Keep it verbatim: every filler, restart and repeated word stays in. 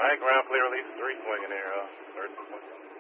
Alright, ground clear, release three, swinging there, uh, third.